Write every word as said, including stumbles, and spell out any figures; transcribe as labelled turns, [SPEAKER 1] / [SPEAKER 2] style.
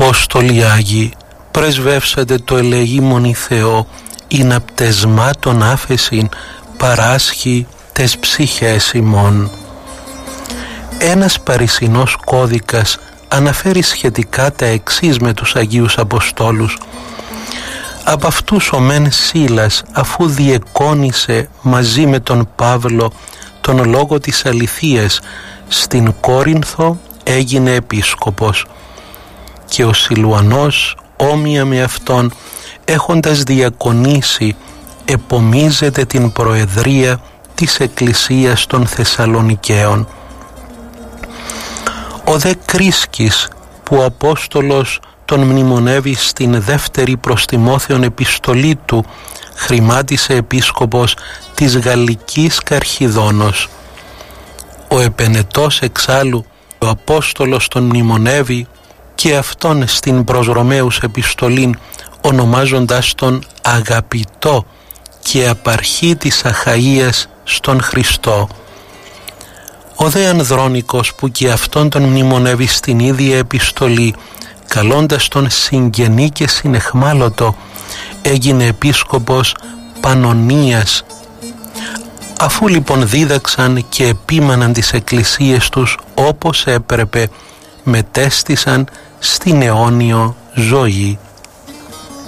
[SPEAKER 1] Απόστολοι Άγιοι, πρεσβεύσατε το ελεήμονι Θεό, ειν πτεσμάτων άφεσιν παράσχει τες ψυχές ημών. Ένας παρισινός κώδικας αναφέρει σχετικά τα εξής με τους Αγίους Αποστόλους. Από αυτούς ο μεν Σίλας, αφού διεκόνησε μαζί με τον Παύλο τον λόγο της αληθείας στην Κόρινθο, έγινε επίσκοπος, και ο Σιλουανός όμοια με αυτόν, έχοντας διακονήσει, επομίζεται την προεδρία της Εκκλησίας των Θεσσαλονικαίων. Ο δε Κρίσκης, που ο Απόστολος τον μνημονεύει στην δεύτερη προς Τιμόθεον επιστολή του, χρημάτισε επίσκοπος της Γαλλικής Καρχιδόνος. Ο επενετός εξάλλου ο Απόστολος τον μνημονεύει και αυτόν στην προς Ρωμαίους επιστολήν, ονομάζοντας τον αγαπητό και απαρχή της Αχαΐας στον Χριστό. Ο δε Ανδρώνικος, που και αυτόν τον μνημονεύει στην ίδια επιστολή, καλώντας τον συγγενή και συνεχμάλωτο, έγινε επίσκοπος Πανωνίας. Αφού λοιπόν δίδαξαν και επίμαναν τις εκκλησίες τους όπως έπρεπε, μετέστησαν στην αιώνιο ζωή.